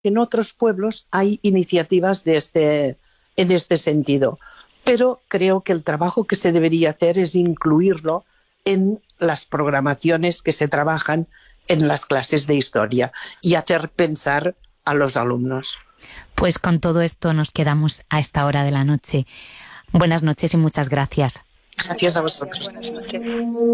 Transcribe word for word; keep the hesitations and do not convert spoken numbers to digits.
En otros pueblos hay iniciativas de este, en este sentido, pero creo que el trabajo que se debería hacer es incluirlo en las programaciones que se trabajan en las clases de historia y hacer pensar a los alumnos. Pues con todo esto nos quedamos a esta hora de la noche. Buenas noches y muchas gracias. Gracias a vosotros. Buenas noches.